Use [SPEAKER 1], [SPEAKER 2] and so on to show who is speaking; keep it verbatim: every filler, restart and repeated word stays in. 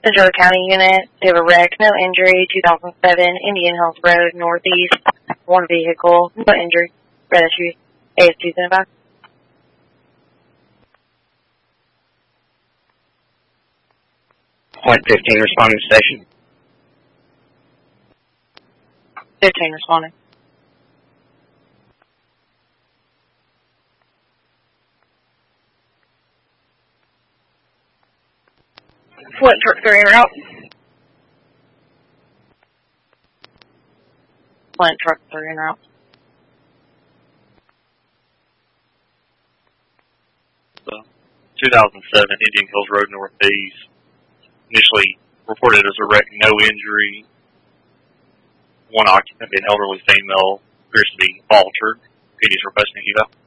[SPEAKER 1] Ventura County Unit, they have a wreck, no injury, two thousand seven, Indian Hills Road, Northeast, one vehicle, no injury, red S U V, A S two seventy-five.
[SPEAKER 2] Point fifteen responding to station.
[SPEAKER 1] fifteen responding. Flint truck three en route. Flint truck three en route.
[SPEAKER 3] So, two thousand seven Indian Hills Road Northeast. Initially reported as a wreck, no injury. One occupant, an elderly female, appears to be altered. P D's requesting eval.